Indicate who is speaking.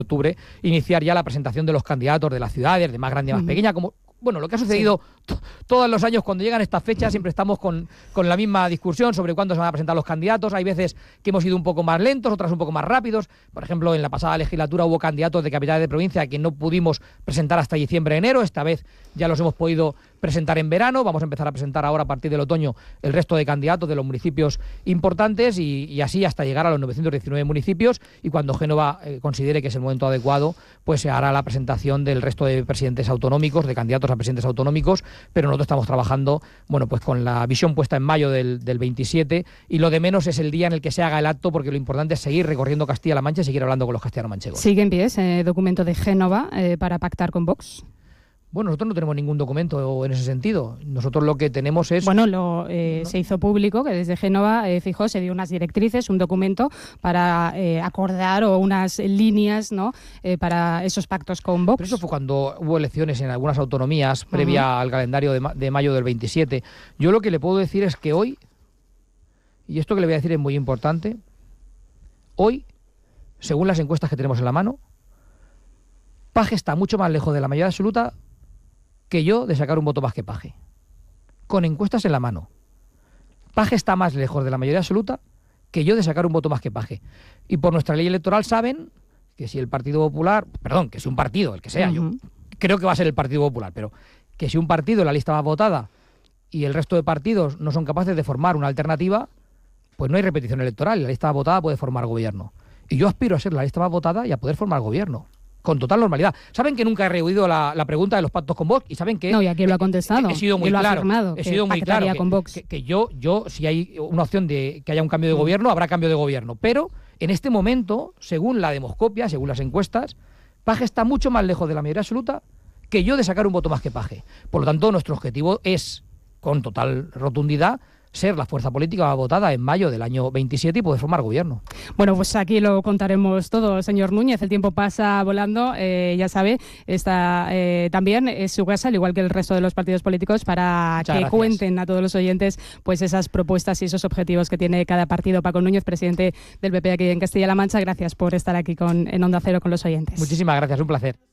Speaker 1: octubre, iniciar ya la presentación de los candidatos de las ciudades, de más grande y más pequeña, como bueno, lo que ha sucedido todos los años cuando llegan estas fechas, siempre estamos con la misma discusión sobre cuándo se van a presentar los candidatos. Hay veces que hemos ido un poco más lentos, otras un poco más rápidos. Por ejemplo, en la pasada legislatura hubo candidatos de capitales de provincia que no pudimos presentar hasta diciembre, enero. Esta vez ya los hemos podido presentar en verano. Vamos a empezar a presentar ahora a partir del otoño el resto de candidatos de los municipios importantes y así hasta llegar a los 919 municipios, y cuando Génova considere que es el momento adecuado, pues se hará la presentación del resto de presidentes autonómicos, de candidatos a presidentes autonómicos, pero nosotros estamos trabajando, bueno, pues con la visión puesta en mayo del 27, y lo de menos es el día en el que se haga el acto, porque lo importante es seguir recorriendo Castilla-La Mancha y seguir hablando con los castellano-manchegos.
Speaker 2: ¿Sigue en pie ese documento de Génova para pactar con Vox?
Speaker 1: Bueno, nosotros no tenemos ningún documento en ese sentido. Nosotros lo que tenemos es...
Speaker 2: Bueno, se hizo público que desde Génova, Feijóo se dio unas directrices, un documento para acordar o unas líneas, ¿no? Para esos pactos con Vox.
Speaker 1: Pero eso fue cuando hubo elecciones en algunas autonomías previa al calendario de mayo del 27. Yo lo que le puedo decir es que hoy, y esto que le voy a decir es muy importante, hoy, según las encuestas que tenemos en la mano, Paje está mucho más lejos de la mayoría absoluta que yo de sacar un voto más que Paje. Con encuestas en la mano. Paje está más lejos de la mayoría absoluta que yo de sacar un voto más que Paje. Y por nuestra ley electoral saben que si el Partido Popular, que si un partido, el que sea, yo creo que va a ser el Partido Popular, pero que si un partido es la lista más votada y el resto de partidos no son capaces de formar una alternativa, pues no hay repetición electoral y la lista más votada puede formar gobierno. Y yo aspiro a ser la lista más votada y a poder formar gobierno. Con total normalidad. Saben que nunca he rehuido la pregunta de los pactos con Vox y saben que...
Speaker 2: No, y aquí lo ha contestado.
Speaker 1: He sido muy claro. He sido muy claro
Speaker 2: con Vox.
Speaker 1: Que yo, si hay una opción de que haya un cambio de gobierno, habrá cambio de gobierno. Pero en este momento, según la demoscopia, según las encuestas, Paje está mucho más lejos de la mayoría absoluta que yo de sacar un voto más que Paje. Por lo tanto, nuestro objetivo es, con total rotundidad, ser la fuerza política votada en mayo del año 27 y poder formar gobierno.
Speaker 2: Bueno, pues aquí lo contaremos todo, señor Núñez. El tiempo pasa volando, ya sabe, esta también es su casa, al igual que el resto de los partidos políticos, para
Speaker 1: Muchas
Speaker 2: que
Speaker 1: gracias.
Speaker 2: cuenten a todos los oyentes pues esas propuestas y esos objetivos que tiene cada partido. Paco Núñez, presidente del PP aquí en Castilla-La Mancha, gracias por estar aquí en Onda Cero con los oyentes.
Speaker 1: Muchísimas gracias, un placer.